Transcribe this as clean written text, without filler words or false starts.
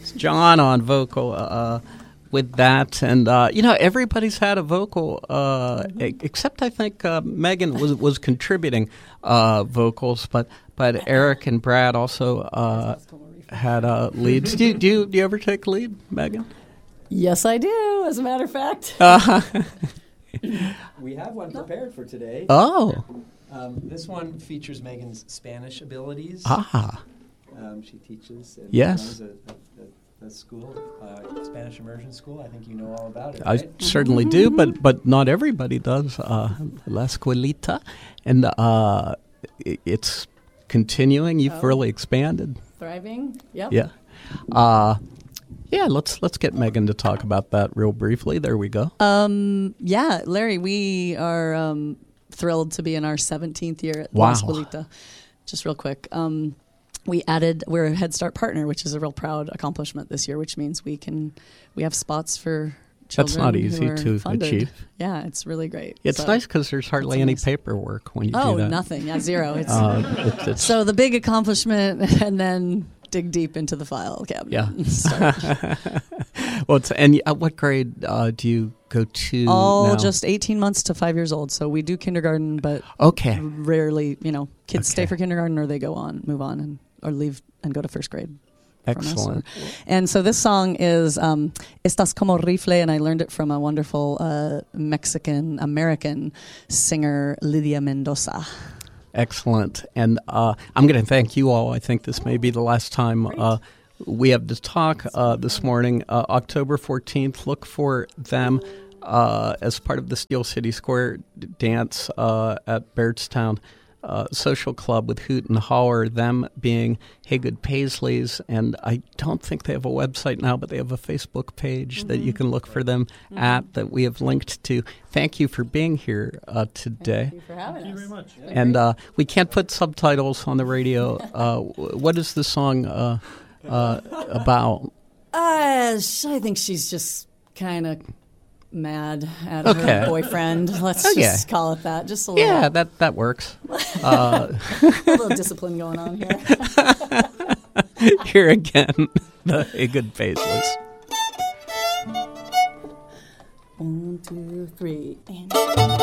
It's John on vocal with that. And, everybody's had a vocal, except I think Megan was contributing vocals, but Eric and Brad also had leads. Do you ever take lead, Megan? Yes, I do, as a matter of fact. We have one prepared for today. Oh. This one features Megan's Spanish abilities. She teaches and runs a school, Spanish immersion school. I think you know all about it, right? I certainly do, but not everybody does. La Escuelita. And it's continuing. You've really expanded. Thriving. Yep. Yeah. Let's get Megan to talk about that real briefly. There we go. Larry, we are thrilled to be in our 17th year at La Escuelita. Just real quick. We're a Head Start partner, which is a real proud accomplishment this year, which means we have spots for children. That's not easy to funded. achieve. Yeah, it's really great. It's nice because there's hardly any paperwork when you do that. Oh, nothing. Yeah, zero. So the big accomplishment, and then dig deep into the file cabinet. Yeah. What grade do you go to now? Just 18 months to 5 years old. So we do kindergarten, but rarely, kids stay for kindergarten or they move on or leave and go to first grade. Excellent. And so this song is Estás como rifle, and I learned it from a wonderful Mexican-American singer, Lydia Mendoza. Excellent. And I'm going to thank you all. I think this may be the last time we have to talk this morning. October 14th, look for them as part of the Steel City Square dance at Bairdstown Social Club with Hoot and Holler, them being Haygood Paisleys. And I don't think they have a website now, but they have a Facebook page that you can look for them at that we have linked to. Thank you for being here today. Thank you for having us. Thank you very much. And we can't put subtitles on the radio. What is the song about? I think she's just kind of mad at her boyfriend. Let's just call it that. Just a little. Yeah, that works. A little discipline going on here. Here again, the Haygood Paisleys. 1, 2, 3, and